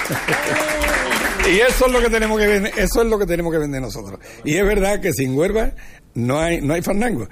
Y eso es lo que tenemos que vender, eso es lo que tenemos que vender nosotros. Y es verdad que sin Huelva no hay fandango.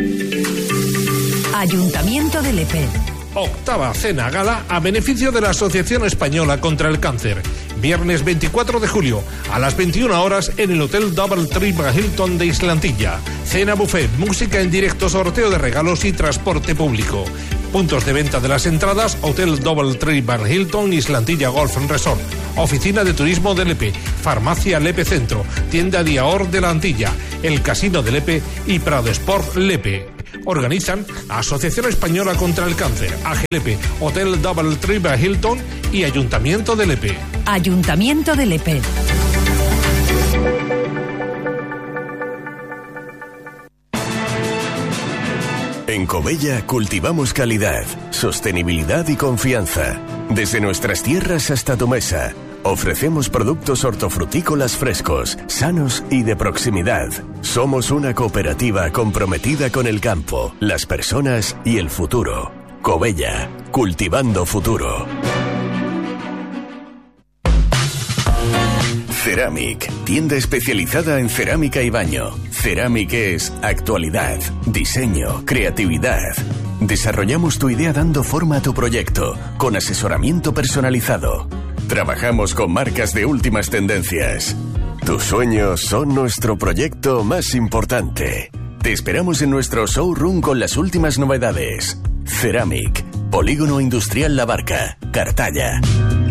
Ayuntamiento de Lepe. Octava cena gala a beneficio de la Asociación Española contra el Cáncer. Viernes 24 de julio a las 21 horas en el Hotel Double Tree Hilton de Islantilla. Cena buffet, música en directo, sorteo de regalos y transporte público. Puntos de venta de las entradas: Hotel Double Tree Hilton Islantilla Golf Resort. Oficina de Turismo de Lepe, Farmacia Lepe Centro, Tienda Diaor de la Antilla, el Casino de Lepe y Prado Sport Lepe. Organizan Asociación Española contra el Cáncer, AG Lepe, Hotel Double Tree Hilton y Ayuntamiento de Lepe. Ayuntamiento de Lepe. En Covella cultivamos calidad, sostenibilidad y confianza. Desde nuestras tierras hasta tu mesa. Ofrecemos productos hortofrutícolas frescos, sanos y de proximidad. Somos una cooperativa comprometida con el campo, las personas y el futuro. Covella, cultivando futuro. Ceramic, tienda especializada en cerámica y baño. Ceramic es actualidad, diseño, creatividad. Desarrollamos tu idea dando forma a tu proyecto, con asesoramiento personalizado. Trabajamos con marcas de últimas tendencias. Tus sueños son nuestro proyecto más importante. Te esperamos en nuestro showroom con las últimas novedades. Ceramic, Polígono Industrial La Barca, Cartaya.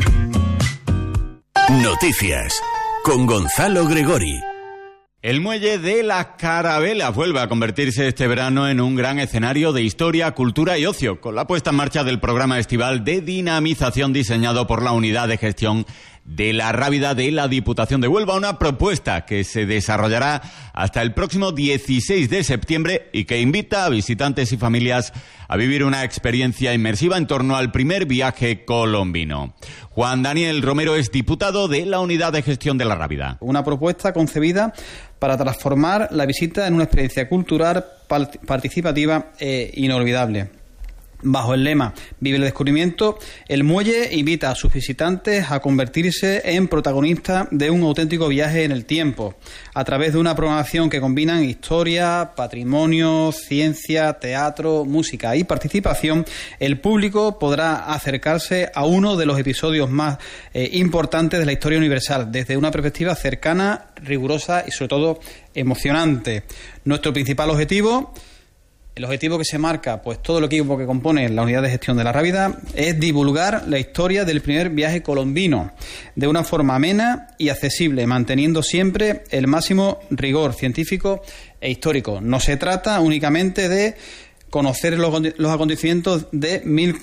Noticias con Gonzalo Gregori. El muelle de las Carabelas vuelve a convertirse este verano en un gran escenario de historia, cultura y ocio, con la puesta en marcha del programa estival de dinamización diseñado por la Unidad de Gestión de la Rábida de la Diputación de Huelva, una propuesta que se desarrollará hasta el próximo 16 de septiembre y que invita a visitantes y familias a vivir una experiencia inmersiva en torno al primer viaje colombino. Juan Daniel Romero es diputado de la Unidad de Gestión de la Rábida. Una propuesta concebida para transformar la visita en una experiencia cultural participativa e inolvidable. Bajo el lema Vive el descubrimiento, el muelle invita a sus visitantes a convertirse en protagonistas de un auténtico viaje en el tiempo, a través de una programación que combina historia, patrimonio, ciencia, teatro, música y participación. El público podrá acercarse a uno de los episodios más importantes de la historia universal, desde una perspectiva cercana, rigurosa y sobre todo emocionante. Nuestro principal objetivo, el objetivo que se marca pues todo el equipo que compone la Unidad de Gestión de la Rábida, es divulgar la historia del primer viaje colombino de una forma amena y accesible, manteniendo siempre el máximo rigor científico e histórico. No se trata únicamente de conocer los acontecimientos de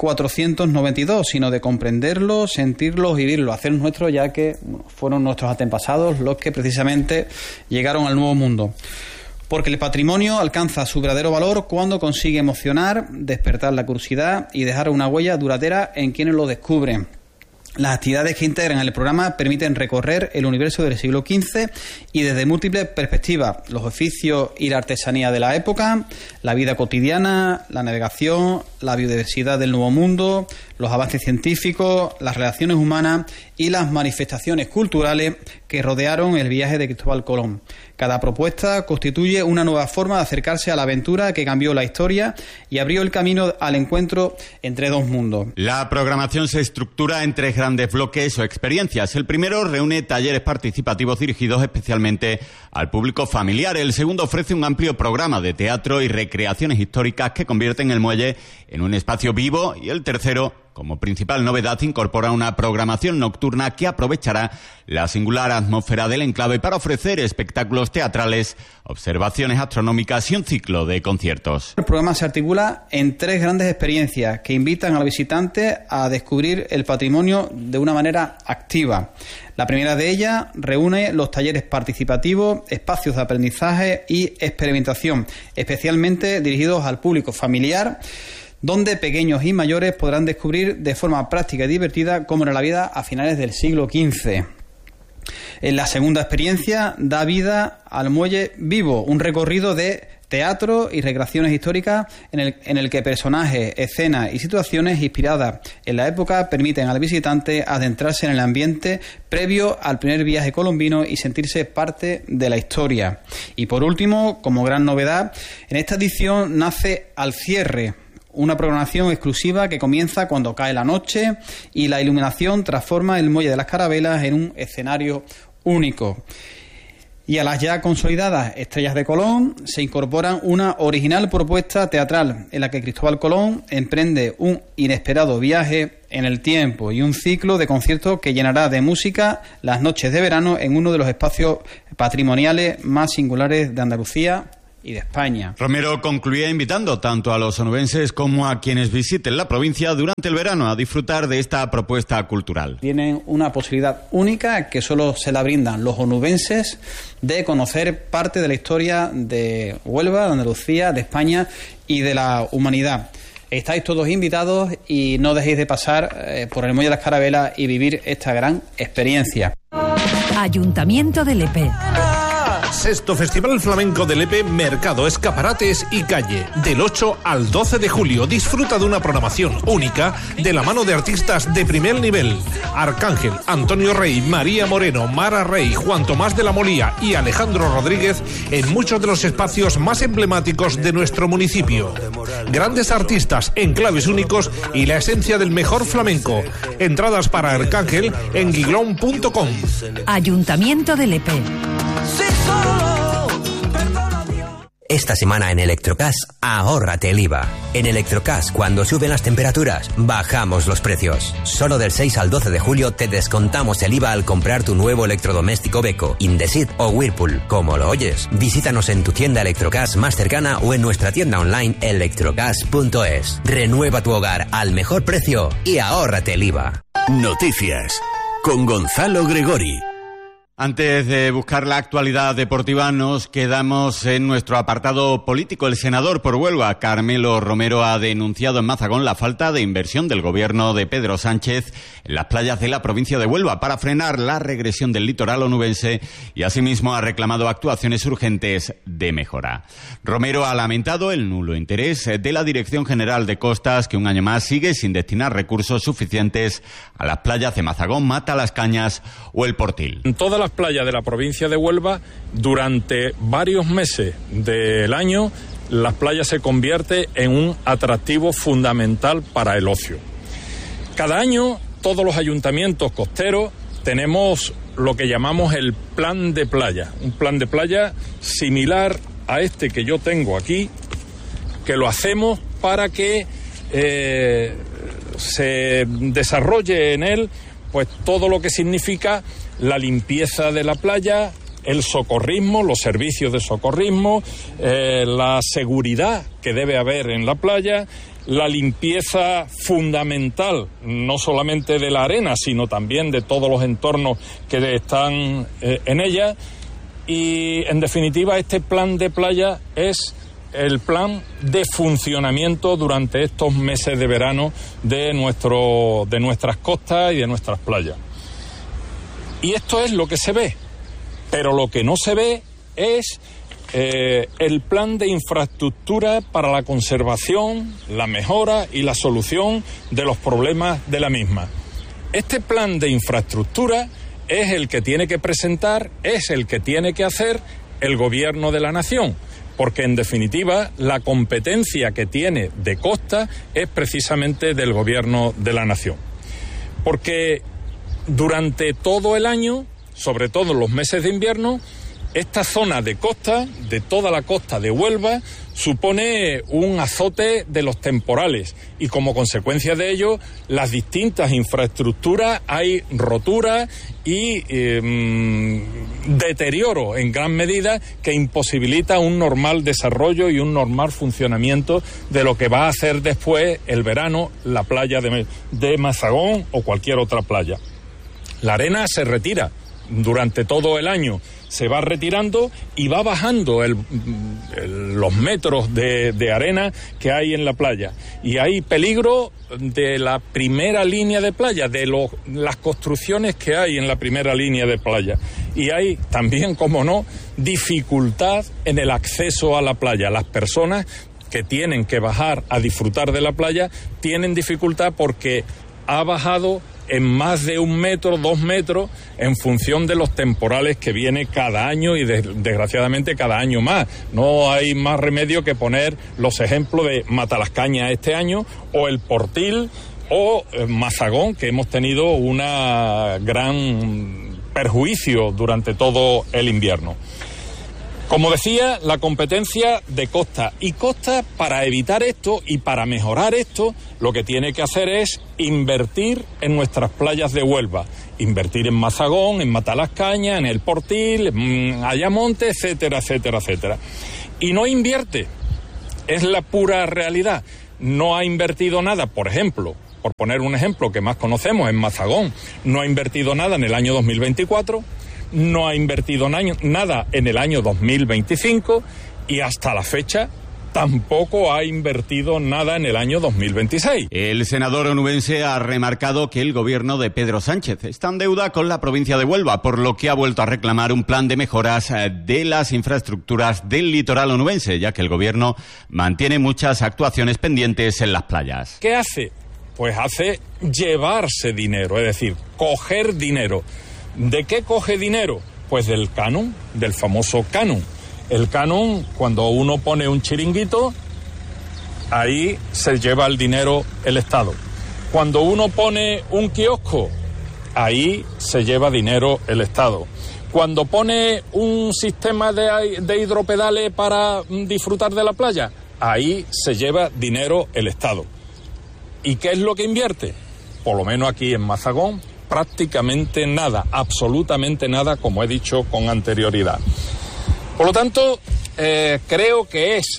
1492, sino de comprenderlos, sentirlos, vivirlos, hacerlos nuestros, ya que fueron nuestros antepasados los que precisamente llegaron al Nuevo Mundo. Porque el patrimonio alcanza su verdadero valor cuando consigue emocionar, despertar la curiosidad y dejar una huella duradera en quienes lo descubren. Las actividades que integran el programa permiten recorrer el universo del siglo XV y desde múltiples perspectivas: los oficios y la artesanía de la época, la vida cotidiana, la navegación, la biodiversidad del Nuevo Mundo, los avances científicos, las relaciones humanas y las manifestaciones culturales que rodearon el viaje de Cristóbal Colón. Cada propuesta constituye una nueva forma de acercarse a la aventura que cambió la historia y abrió el camino al encuentro entre dos mundos. La programación se estructura en tres grandes bloques o experiencias. El primero reúne talleres participativos dirigidos especialmente al público familiar. El segundo ofrece un amplio programa de teatro y recreaciones históricas que convierten el muelle en un espacio vivo. Y el tercero, como principal novedad, incorpora una programación nocturna que aprovechará la singular atmósfera del enclave para ofrecer espectáculos teatrales, observaciones astronómicas y un ciclo de conciertos. El programa se articula en tres grandes experiencias que invitan al visitante a descubrir el patrimonio de una manera activa. La primera de ellas reúne los talleres participativos, espacios de aprendizaje y experimentación, especialmente dirigidos al público familiar, donde pequeños y mayores podrán descubrir de forma práctica y divertida cómo era la vida a finales del siglo XV. En la segunda experiencia da vida al muelle vivo, un recorrido de teatro y recreaciones históricas en el que personajes, escenas y situaciones inspiradas en la época permiten al visitante adentrarse en el ambiente previo al primer viaje colombino y sentirse parte de la historia. Y por último, como gran novedad, en esta edición nace Al Cierre, una programación exclusiva que comienza cuando cae la noche y la iluminación transforma el Muelle de las Carabelas en un escenario único. Y a las ya consolidadas Estrellas de Colón se incorporan una original propuesta teatral en la que Cristóbal Colón emprende un inesperado viaje en el tiempo y un ciclo de conciertos que llenará de música las noches de verano en uno de los espacios patrimoniales más singulares de Andalucía y de España. Romero concluía invitando tanto a los onubenses como a quienes visiten la provincia durante el verano a disfrutar de esta propuesta cultural. Tienen una posibilidad única que solo se la brindan los onubenses de conocer parte de la historia de Huelva, de Andalucía, de España y de la humanidad. Estáis todos invitados y no dejéis de pasar por el Muelle de las Carabelas y vivir esta gran experiencia. Ayuntamiento de Lepe. Sexto Festival Flamenco de Lepe, Mercado, Escaparates y Calle. Del 8 al 12 de julio disfruta de una programación única de la mano de artistas de primer nivel. Arcángel, Antonio Rey, María Moreno, Mara Rey, Juan Tomás de la Molía y Alejandro Rodríguez en muchos de los espacios más emblemáticos de nuestro municipio. Grandes artistas, enclaves únicos y la esencia del mejor flamenco. Entradas para Arcángel en guiglón.com. Ayuntamiento de Lepe. Esta semana en Electrocas, ahórrate el IVA. En Electrocas, cuando suben las temperaturas, bajamos los precios. Solo del 6 al 12 de julio te descontamos el IVA al comprar tu nuevo electrodoméstico Beko, Indesit o Whirlpool. Como lo oyes, visítanos en tu tienda Electrocas más cercana o en nuestra tienda online electrocas.es. Renueva tu hogar al mejor precio y ahórrate el IVA. Noticias con Gonzalo Gregori. Antes de buscar la actualidad deportiva, nos quedamos en nuestro apartado político. El senador por Huelva, Carmelo Romero, ha denunciado en Mazagón la falta de inversión del gobierno de Pedro Sánchez en las playas de la provincia de Huelva para frenar la regresión del litoral onubense y asimismo ha reclamado actuaciones urgentes de mejora. Romero ha lamentado el nulo interés de la Dirección General de Costas, que un año más sigue sin destinar recursos suficientes a las playas de Mazagón, Mata las Cañas o El Portil. En todas las playas de la provincia de Huelva, durante varios meses del año, las playas se convierten en un atractivo fundamental para el ocio. Cada año, todos los ayuntamientos costeros tenemos lo que llamamos el plan de playa, un plan de playa similar a este que yo tengo aquí, que lo hacemos para que se desarrolle en él pues todo lo que significa la limpieza de la playa, el socorrismo, los servicios de socorrismo, la seguridad que debe haber en la playa, la limpieza fundamental, no solamente de la arena, sino también de todos los entornos que están en ella. Y, en definitiva, este plan de playa es el plan de funcionamiento durante estos meses de verano de nuestras costas y de nuestras playas. Y esto es lo que se ve, pero lo que no se ve es el plan de infraestructura para la conservación, la mejora y la solución de los problemas de la misma. Este plan de infraestructura es el que tiene que presentar, es el que tiene que hacer el Gobierno de la Nación, porque en definitiva la competencia que tiene de costa es precisamente del Gobierno de la Nación. Porque durante todo el año, sobre todo en los meses de invierno, esta zona de costa, de toda la costa de Huelva, supone un azote de los temporales y como consecuencia de ello, las distintas infraestructuras hay roturas y deterioro en gran medida que imposibilita un normal desarrollo y un normal funcionamiento de lo que va a hacer después el verano la playa de Mazagón o cualquier otra playa. La arena se retira durante todo el año, se va retirando y va bajando los metros de arena que hay en la playa. Y hay peligro de la primera línea de playa, de las construcciones que hay en la primera línea de playa. y hay también, como no, dificultad en el acceso a la playa. Las personas que tienen que bajar a disfrutar de la playa tienen dificultad porque ha bajado en más de 1 metro, 2 metros, en función de los temporales que viene cada año y desgraciadamente cada año más. No hay más remedio que poner los ejemplos de Matalascaña este año, o el Portil, o Mazagón, que hemos tenido una gran perjuicio durante todo el invierno. Como decía, la competencia de Costa. Y Costa, para evitar esto y para mejorar esto, lo que tiene que hacer es invertir en nuestras playas de Huelva. Invertir en Mazagón, en Matalascaña, en el Portil, en Ayamonte, etcétera, etcétera, etcétera. Y no invierte. Es la pura realidad. No ha invertido nada, por ejemplo, por poner un ejemplo que más conocemos, en Mazagón. No ha invertido nada en el año 2024. No ha invertido nada en el año 2025 y hasta la fecha tampoco ha invertido nada en el año 2026. El senador onubense ha remarcado que el gobierno de Pedro Sánchez está en deuda con la provincia de Huelva, por lo que ha vuelto a reclamar un plan de mejoras de las infraestructuras del litoral onubense, ya que el gobierno mantiene muchas actuaciones pendientes en las playas. ¿Qué hace? Pues hace llevarse dinero, es decir, coger dinero. ¿De qué coge dinero? Pues del canon, del famoso canon. El canon, cuando uno pone un chiringuito, ahí se lleva el dinero el Estado. Cuando uno pone un kiosco, ahí se lleva dinero el Estado. Cuando pone un sistema de hidropedales para disfrutar de la playa, ahí se lleva dinero el Estado. ¿Y qué es lo que invierte? Por lo menos aquí en Mazagón, prácticamente nada, absolutamente nada, como he dicho con anterioridad. Por lo tanto, creo que es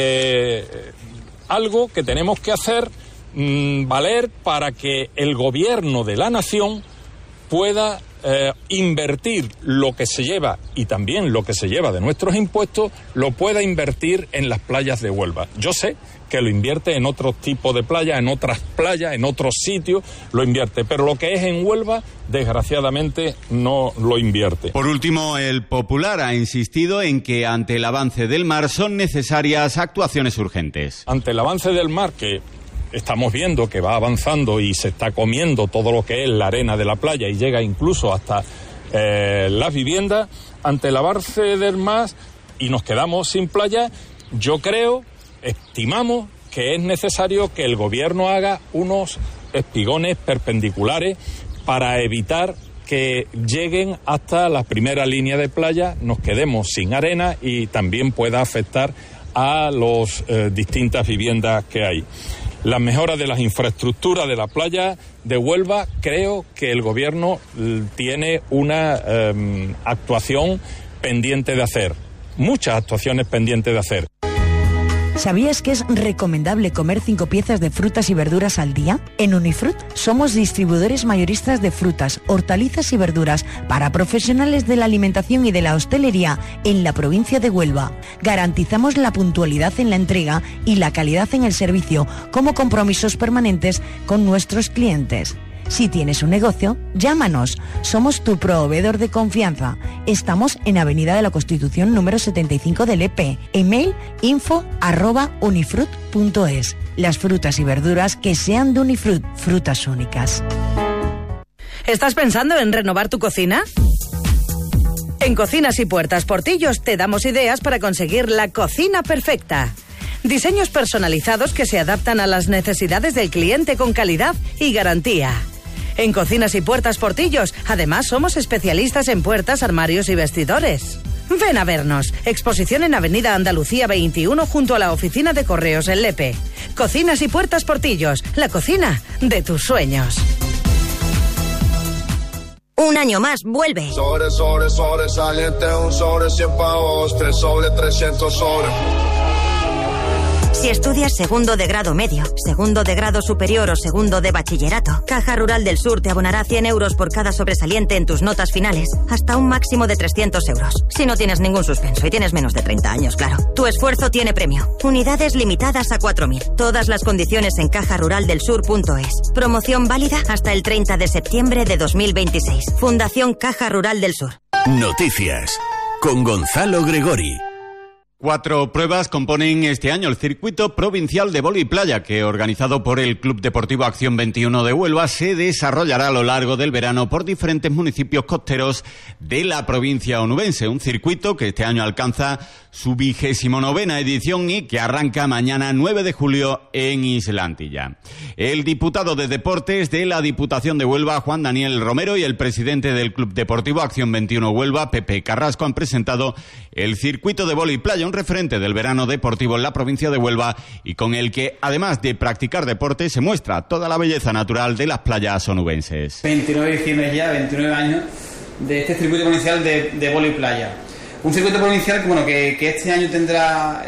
algo que tenemos que hacer valer para que el gobierno de la nación pueda invertir lo que se lleva y también lo que se lleva de nuestros impuestos, lo pueda invertir en las playas de Huelva. Yo sé que lo invierte en otros tipos de playas, en otras playas, en otros sitios, lo invierte. Pero lo que es en Huelva, desgraciadamente, no lo invierte. Por último, el Popular ha insistido en que ante el avance del mar son necesarias actuaciones urgentes. Ante el avance del mar, que estamos viendo que va avanzando y se está comiendo todo lo que es la arena de la playa y llega incluso hasta las viviendas, ante el avance del mar y nos quedamos sin playa, yo creo, estimamos que es necesario que el gobierno haga unos espigones perpendiculares para evitar que lleguen hasta la primera línea de playa, nos quedemos sin arena y también pueda afectar a las distintas viviendas que hay. La mejora de las infraestructuras de la playa de Huelva, creo que el gobierno tiene una actuación pendiente de hacer, muchas actuaciones pendientes de hacer. ¿Sabías que es recomendable comer 5 piezas de frutas y verduras al día? En Unifrut somos distribuidores mayoristas de frutas, hortalizas y verduras para profesionales de la alimentación y de la hostelería en la provincia de Huelva. Garantizamos la puntualidad en la entrega y la calidad en el servicio como compromisos permanentes con nuestros clientes. Si tienes un negocio, llámanos. Somos tu proveedor de confianza. Estamos en Avenida de la Constitución número 75 del EP. Email info@unifrut.es. Las frutas y verduras que sean de Unifrut, frutas únicas. ¿Estás pensando en renovar tu cocina? En Cocinas y Puertas Portillos te damos ideas para conseguir la cocina perfecta. Diseños personalizados que se adaptan a las necesidades del cliente con calidad y garantía. En Cocinas y Puertas Portillos, además, somos especialistas en puertas, armarios y vestidores. Ven a vernos. Exposición en Avenida Andalucía 21 junto a la oficina de correos en Lepe. Cocinas y Puertas Portillos, la cocina de tus sueños. Un año más, vuelve. Sobresaliente, un sobre 100 pavos, 3 sobre 300 sobre. Si estudias segundo de grado medio, segundo de grado superior o segundo de bachillerato, Caja Rural del Sur te abonará 100 euros por cada sobresaliente en tus notas finales, hasta un máximo de 300 euros. Si no tienes ningún suspenso y tienes menos de 30 años, claro. Tu esfuerzo tiene premio. Unidades limitadas a 4.000. Todas las condiciones en cajaruraldelsur.es. Promoción válida hasta el 30 de septiembre de 2026. Fundación Caja Rural del Sur. Noticias con Gonzalo Gregori. 4 pruebas componen este año el circuito provincial de vóley playa, que, organizado por el Club Deportivo Acción 21 de Huelva, se desarrollará a lo largo del verano por diferentes municipios costeros de la provincia onubense. Un circuito que este año alcanza su 29ª edición y que arranca mañana 9 de julio en Islantilla. El diputado de Deportes de la Diputación de Huelva, Juan Daniel Romero, y el presidente del Club Deportivo Acción 21 Huelva, Pepe Carrasco, han presentado el circuito de vóley playa, un referente del verano deportivo en la provincia de Huelva y con el que, además de practicar deporte, se muestra toda la belleza natural de las playas onubenses. 29 ediciones ya, 29 años de este circuito provincial de vóley playa. Un circuito provincial que este año tendrá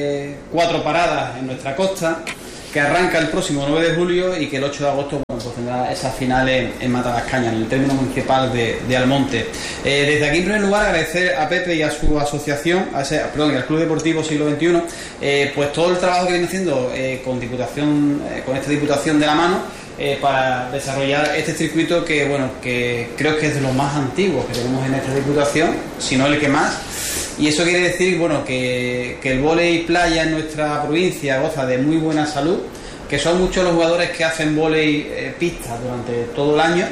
4 paradas en nuestra costa, que arranca el próximo 9 de julio y que el 8 de agosto pues tendrá esas finales en Matalascaña, en el término municipal de Almonte. Desde aquí, en primer lugar, agradecer a Pepe y a su asociación, al Club Deportivo Siglo XXI, pues todo el trabajo que viene haciendo con esta Diputación de la mano, para desarrollar este circuito que creo que es de los más antiguos que tenemos en esta Diputación, si no el que más. Y eso quiere decir que el vóley playa en nuestra provincia goza de muy buena salud, que son muchos los jugadores que hacen vóley pista durante todo el año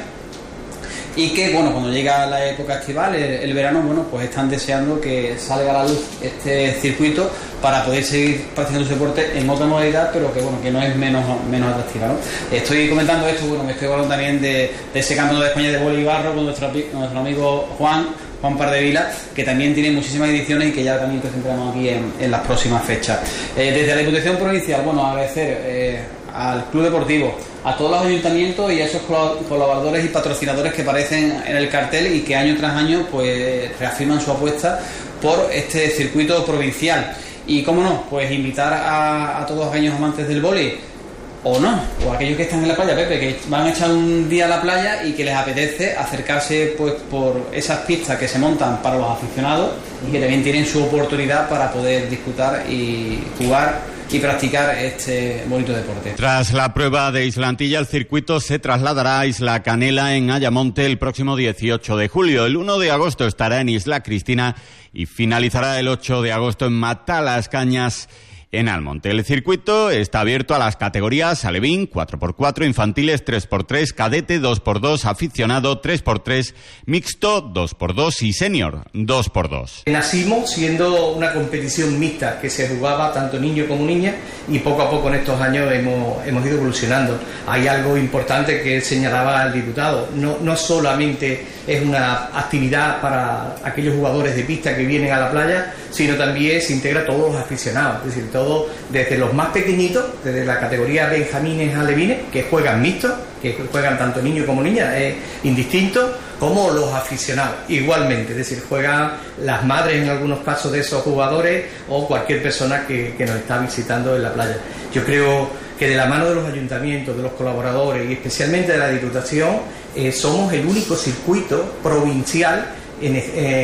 y que cuando llega la época estival, el verano, pues están deseando que salga a la luz este circuito para poder seguir practicando su deporte en otra modalidad, pero que no es menos atractiva, ¿no? Estoy comentando esto, me estoy hablando también de ese campeonato de España de vóley barro con nuestro amigo Juan Pardevila, que también tiene muchísimas ediciones y que ya también presentaremos aquí en las próximas fechas. Desde la Diputación Provincial, agradecer al Club Deportivo, a todos los ayuntamientos y a esos colaboradores y patrocinadores que aparecen en el cartel y que año tras año pues reafirman su apuesta por este circuito provincial. Y cómo no, pues invitar a todos aquellos amantes del vóley, o no, o aquellos que están en la playa, Pepe, que van a echar un día a la playa y que les apetece acercarse pues por esas pistas que se montan para los aficionados y que también tienen su oportunidad para poder disfrutar y jugar y practicar este bonito deporte. Tras la prueba de Islantilla, el circuito se trasladará a Isla Canela en Ayamonte el próximo 18 de julio. El 1 de agosto estará en Isla Cristina y finalizará el 8 de agosto en Matalascañas, en Almonte. El circuito está abierto a las categorías alevín, 4x4, infantiles, 3x3, cadete, 2x2, aficionado, 3x3, mixto, 2x2 y senior, 2x2. Nacimos siendo una competición mixta que se jugaba tanto niño como niña y poco a poco en estos años hemos ido evolucionando. Hay algo importante que señalaba el diputado, no solamente es una actividad para aquellos jugadores de pista que vienen a la playa, sino también se integra a todos los aficionados, es decir, todo desde los más pequeñitos, desde la categoría benjamines a alevines, que juegan mixtos, que juegan tanto niños como niñas, indistinto, como los aficionados, igualmente, es decir, juegan las madres en algunos casos de esos jugadores o cualquier persona que nos está visitando en la playa. Yo creo que de la mano de los ayuntamientos, de los colaboradores y especialmente de la Diputación, somos el único circuito provincial en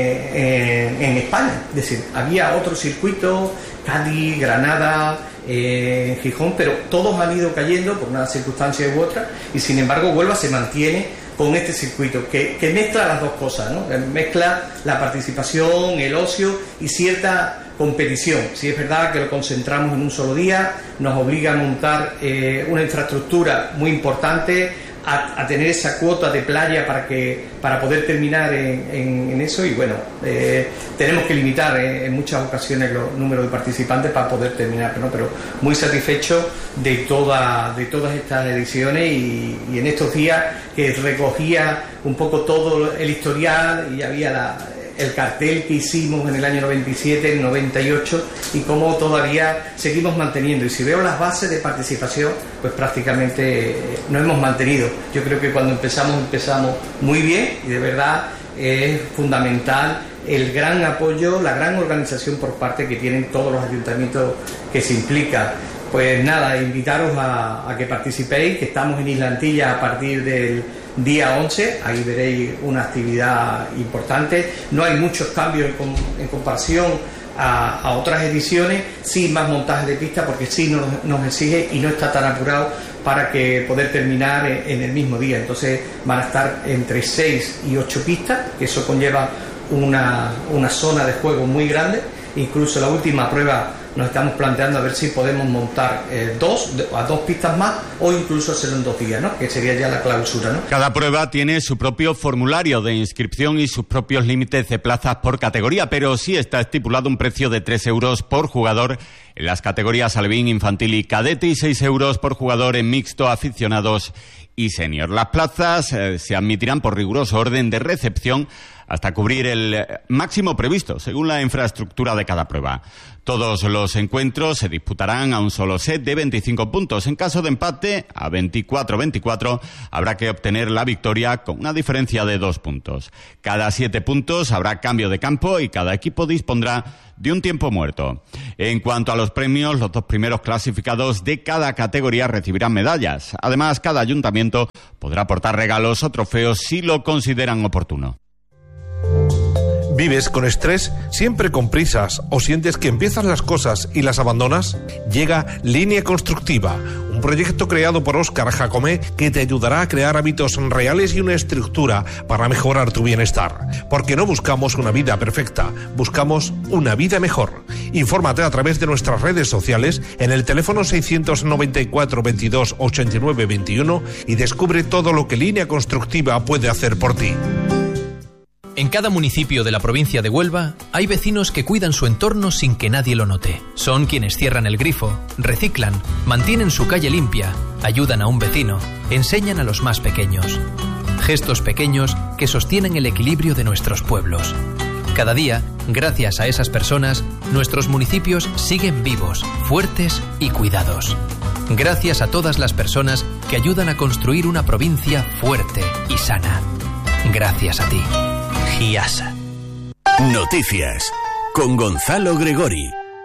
España. Es decir, había otro circuito, Cádiz, Granada, Gijón, pero todos han ido cayendo por una circunstancia u otra y sin embargo Huelva se mantiene con este circuito que mezcla las dos cosas, ¿no? Mezcla la participación, el ocio y cierta competición. Si es verdad que lo concentramos en un solo día, nos obliga a montar una infraestructura muy importante, a tener esa cuota de playa para poder terminar en eso y tenemos que limitar en muchas ocasiones los números de participantes para poder terminar, ¿no? Pero muy satisfecho de todas estas ediciones y en estos días que recogía un poco todo el historial y había el cartel que hicimos en el año 97, el 98 y cómo todavía seguimos manteniendo. Y si veo las bases de participación, pues prácticamente nos hemos mantenido. Yo creo que cuando empezamos muy bien y de verdad es fundamental el gran apoyo, la gran organización por parte que tienen todos los ayuntamientos que se implican. Pues nada, invitaros a que participéis, que estamos en Islantilla a partir del día 11, ahí veréis una actividad importante. No hay muchos cambios en comparación a otras ediciones, sí más montaje de pista porque sí nos exige y no está tan apurado para que poder terminar en el mismo día. Entonces van a estar entre 6 y 8 pistas, que eso conlleva una zona de juego muy grande. Incluso la última prueba nos estamos planteando a ver si podemos montar dos pistas más, o incluso hacerlo en 2 días, ¿no? Que sería ya la clausura, ¿no? Cada prueba tiene su propio formulario de inscripción y sus propios límites de plazas por categoría, pero sí está estipulado un precio de 3 euros por jugador en las categorías alevín, infantil y cadete, y 6 euros por jugador en mixto, aficionados y senior. Las plazas se admitirán por riguroso orden de recepción hasta cubrir el máximo previsto, según la infraestructura de cada prueba. Todos los encuentros se disputarán a un solo set de 25 puntos. En caso de empate, a 24-24, habrá que obtener la victoria con una diferencia de 2 puntos. Cada 7 puntos habrá cambio de campo y cada equipo dispondrá de un tiempo muerto. En cuanto a los premios, los 2 primeros clasificados de cada categoría recibirán medallas. Además, cada ayuntamiento podrá aportar regalos o trofeos si lo consideran oportuno. ¿Vives con estrés? ¿Siempre con prisas? ¿O sientes que empiezas las cosas y las abandonas? Llega Línea Constructiva, un proyecto creado por Óscar Jacomé que te ayudará a crear hábitos reales y una estructura para mejorar tu bienestar. Porque no buscamos una vida perfecta, buscamos una vida mejor. Infórmate a través de nuestras redes sociales en el teléfono 694 22 89 21 y descubre todo lo que Línea Constructiva puede hacer por ti. En cada municipio de la provincia de Huelva hay vecinos que cuidan su entorno sin que nadie lo note. Son quienes cierran el grifo, reciclan, mantienen su calle limpia, ayudan a un vecino, enseñan a los más pequeños. Gestos pequeños que sostienen el equilibrio de nuestros pueblos. Cada día, gracias a esas personas, nuestros municipios siguen vivos, fuertes y cuidados. Gracias a todas las personas que ayudan a construir una provincia fuerte y sana. Gracias a ti. GIASA. Noticias con Gonzalo Gregori.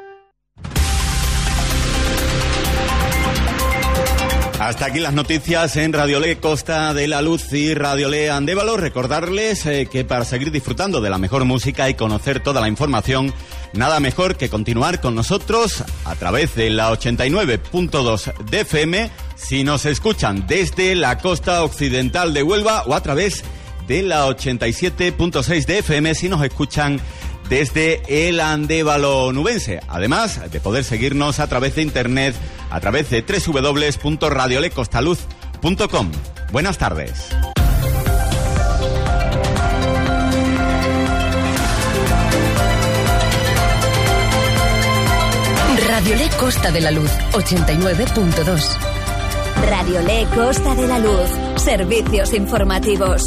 Hasta aquí las noticias en Radiolé Costa de la Luz y Radiolé Andévalo. Recordarles que para seguir disfrutando de la mejor música y conocer toda la información, nada mejor que continuar con nosotros a través de la 89.2 de FM, si nos escuchan desde la costa occidental de Huelva, o a través de la 87.6 de FM si nos escuchan desde el Andévalo nubense. Además de poder seguirnos a través de internet, a través de www.radiolecostaluz.com. Buenas tardes. Radiolé Costa de la Luz, 89.2. Radiolé Costa de la Luz, servicios informativos.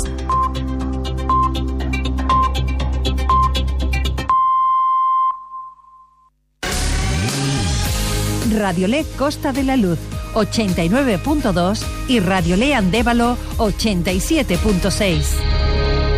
Radiolé Costa de la Luz, 89.2 y Radiolé Andévalo, 87.6.